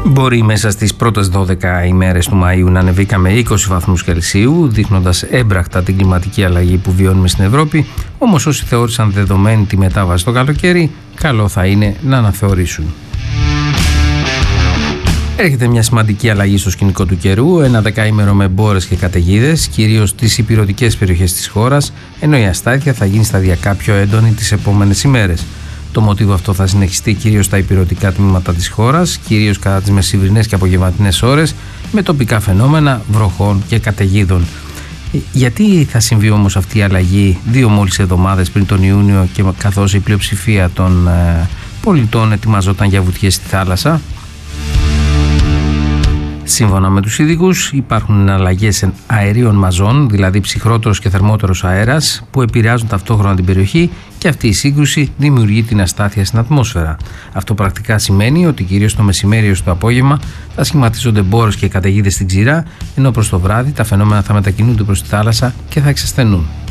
Μπορεί μέσα στις πρώτες 12 ημέρες του Μαΐου να ανεβήκαμε 20 βαθμούς Κελσίου, δείχνοντας έμπρακτα την κλιματική αλλαγή που βιώνουμε στην Ευρώπη, όμως όσοι θεώρησαν δεδομένη τη μετάβαση στο καλοκαίρι, καλό θα είναι να αναθεωρήσουν. Έρχεται μια σημαντική αλλαγή στο σκηνικό του καιρού, ένα δεκαήμερο με μπόρες και καταιγίδες, κυρίως στις ηπειρωτικές περιοχές της χώρας, ενώ η αστάθεια θα γίνει σταδιακά πιο έντονη τις επόμενες ημέρες. Το μοτίβο αυτό θα συνεχιστεί κυρίως στα ηπειρωτικά τμήματα της χώρας, κυρίως κατά τις μεσημβρινές και απογευματινές ώρες, με τοπικά φαινόμενα βροχών και καταιγίδων. Γιατί θα συμβεί όμως αυτή η αλλαγή 2 μόλις εβδομάδες πριν τον Ιούνιο, και καθώς η πλειοψηφία των πολιτών ετοιμαζόταν για βουτιές στη θάλασσα? Σύμφωνα με τους ειδικούς, υπάρχουν αλλαγές αερίων μαζών, δηλαδή ψυχρότερος και θερμότερος αέρας, που επηρεάζουν ταυτόχρονα την περιοχή, και αυτή η σύγκρουση δημιουργεί την αστάθεια στην ατμόσφαιρα. Αυτό πρακτικά σημαίνει ότι κυρίως το μεσημέρι έως το απόγευμα θα σχηματίζονται μπόρες και καταιγίδες στην ξηρά, ενώ προς το βράδυ τα φαινόμενα θα μετακινούνται προς τη θάλασσα και θα εξασθενούν.